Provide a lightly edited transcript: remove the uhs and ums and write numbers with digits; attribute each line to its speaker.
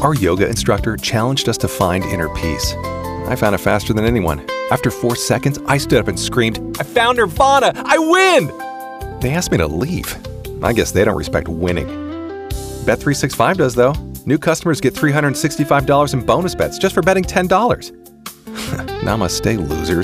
Speaker 1: Our yoga instructor challenged us to find inner peace. I found it faster than anyone. After 4 seconds, I stood up and screamed, "I found Nirvana! I win!" They asked me to leave. I guess they don't respect winning. Bet365 does, though. New customers get $365 in bonus bets just for betting $10. Namaste, losers.